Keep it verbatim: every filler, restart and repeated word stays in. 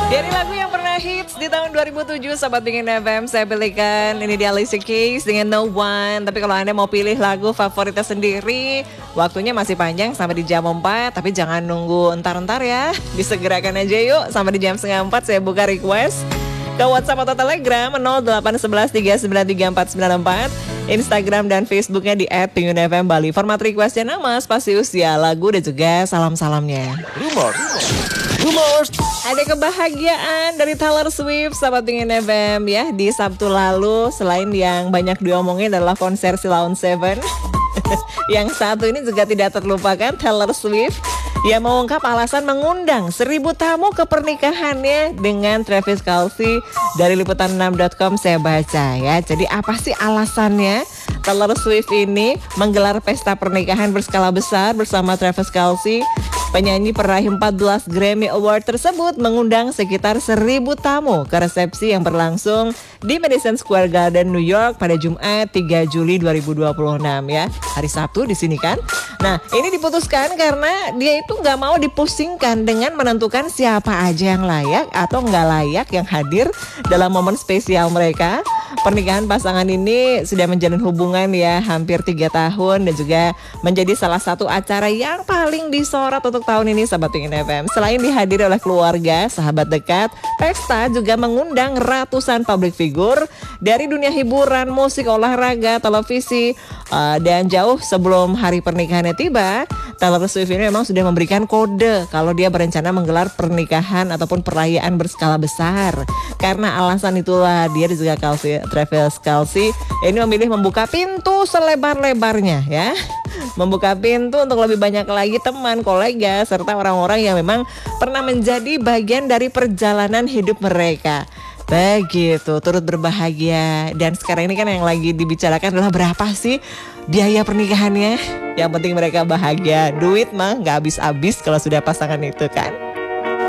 Dari lagu yang pernah hits di tahun dua ribu tujuh, Sahabat Pingin F M, saya pilihkan ini dia Alicia Keys dengan No One. Tapi kalau Anda mau pilih lagu favoritnya sendiri, waktunya masih panjang sampai di jam empat. Tapi jangan nunggu entar-entar ya, disegerakan aja yuk. Sampai di jam setengah empat saya buka request ke WhatsApp atau Telegram nol delapan satu satu tiga sembilan tiga empat sembilan empat, Instagram dan Facebooknya di et pingin f m bali. Format requestnya nama, spasi usia, lagu dan juga salam-salamnya. Rumor, rumor. Ada kebahagiaan dari Taylor Swift, Sahabat Pingin F M ya. Di Sabtu lalu, selain yang banyak diomongin adalah konser Sheila on Seven, yang satu ini juga tidak terlupakan, Taylor Swift yang mengungkap alasan mengundang seribu tamu ke pernikahannya dengan Travis Kelce. Dari liputan enam dot com saya baca ya. Jadi apa sih alasannya Taylor Swift ini menggelar pesta pernikahan berskala besar bersama Travis Kelce? Penyanyi peraih empat belas Grammy Award tersebut mengundang sekitar seribu tamu ke resepsi yang berlangsung di Madison Square Garden, New York pada Jumat tiga Juli dua ribu dua puluh enam ya. Hari Sabtu di sini kan. Nah, ini diputuskan karena dia itu nggak mau dipusingkan dengan menentukan siapa aja yang layak atau nggak layak yang hadir dalam momen spesial mereka. Pernikahan pasangan ini sudah menjalin hubungan ya hampir tiga tahun dan juga menjadi salah satu acara yang paling disorot untuk tahun ini, Sahabat Pingin F M. Selain dihadiri oleh keluarga, sahabat dekat, pesta juga mengundang ratusan public figure dari dunia hiburan, musik, olahraga, televisi. Uh, dan jauh sebelum hari pernikahannya tiba, Taylor Swift ini memang sudah memberikan kode kalau dia berencana menggelar pernikahan ataupun perayaan berskala besar. Karena alasan itulah dia juga Kelce, Travis Kelce ini memilih membuka pintu selebar-lebarnya ya. Membuka pintu untuk lebih banyak lagi teman, kolega, serta orang-orang yang memang pernah menjadi bagian dari perjalanan hidup mereka. Begitu, turut berbahagia. Dan sekarang ini kan yang lagi dibicarakan adalah berapa sih biaya pernikahannya. Yang penting mereka bahagia. Duit mah gak habis-habis kalau sudah pasangan itu kan.